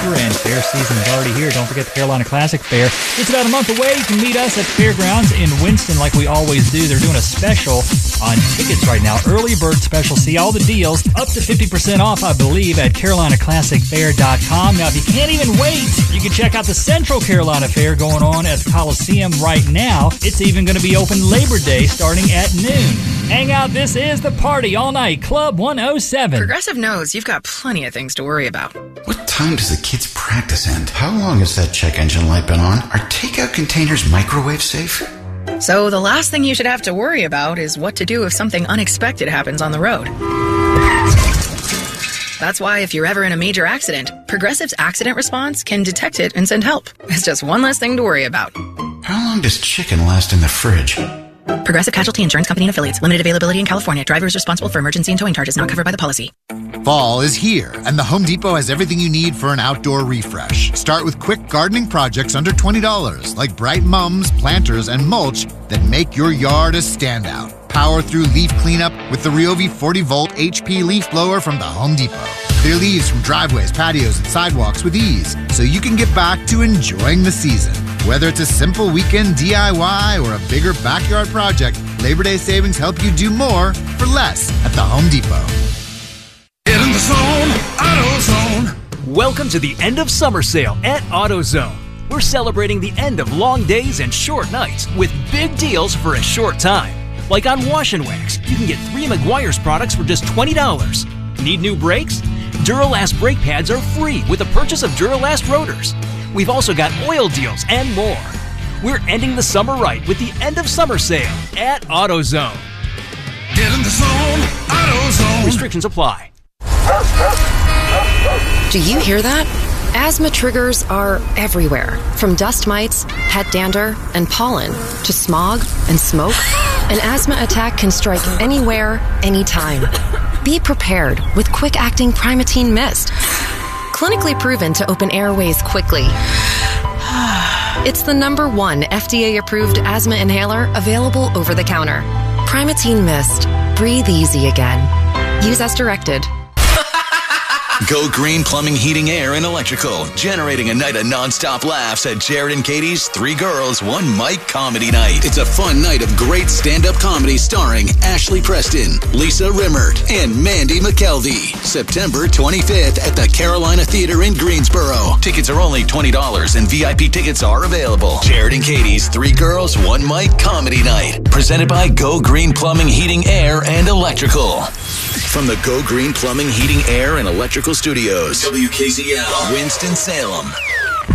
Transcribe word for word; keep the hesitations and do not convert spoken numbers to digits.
December, and fair season is already here. Don't forget the Carolina Classic Fair. It's about a month away. You can meet us at the fairgrounds in Winston like we always do. They're doing a special on tickets right now. Early bird special. See all the deals. Up to fifty percent off, I believe, at carolina classic fair dot com. Now, if you can't even wait, you can check out the Central Carolina Fair going on at the Coliseum right now. It's even going to be open Labor Day starting at noon. Hang out. This is The Party All Night, Club one oh seven. Progressive knows you've got plenty of things to worry about. What time does the kids' practice end? How long has that check engine light been on? Are takeout containers microwave safe? So the last thing you should have to worry about is what to do if something unexpected happens on the road. That's why if you're ever in a major accident, Progressive's accident response can detect it and send help. It's just one less thing to worry about. How long does chicken last in the fridge? Progressive Casualty Insurance Company and Affiliates. Limited availability in California. Driver is responsible for emergency and towing charges not covered by the policy. Fall is here, and the Home Depot has everything you need for an outdoor refresh. Start with quick gardening projects under twenty dollars, like bright mums, planters, and mulch that make your yard a standout. Power through leaf cleanup with the Ryobi forty volt H P leaf blower from the Home Depot. Clear leaves from driveways, patios, and sidewalks with ease, so you can get back to enjoying the season. Whether it's a simple weekend D I Y or a bigger backyard project, Labor Day savings help you do more for less at the Home Depot. Get in the zone, AutoZone. Welcome to the end of summer sale at AutoZone. We're celebrating the end of long days and short nights with big deals for a short time. Like on Wash and Wax, you can get three Meguiar's products for just twenty dollars. Need new brakes? Duralast brake pads are free with the purchase of Duralast rotors. We've also got oil deals and more. We're ending the summer right with the end of summer sale at AutoZone. Get in the zone, AutoZone. Restrictions apply. Do you hear that? Asthma triggers are everywhere, from dust mites, pet dander, and pollen, to smog and smoke. An asthma attack can strike anywhere, anytime. Be prepared with quick-acting Primatene Mist. Clinically proven to open airways quickly. It's the number one F D A-approved asthma inhaler available over the counter. Primatene Mist. Breathe easy again. Use as directed. Go Green Plumbing, Heating, Air, and Electrical. Generating a night of non-stop laughs at Jared and Katie's Three Girls, One Mic Comedy Night. It's a fun night of great stand-up comedy starring Ashley Preston, Lisa Rimmert, and Mandy McKelvey. September twenty-fifth at the Carolina Theater in Greensboro. Tickets are only twenty dollars and V I P tickets are available. Jared and Katie's Three Girls, One Mic Comedy Night. Presented by Go Green Plumbing, Heating, Air, and Electrical. From the Go Green Plumbing, Heating, Air, and Electrical Studios, W K Z L, Winston-Salem.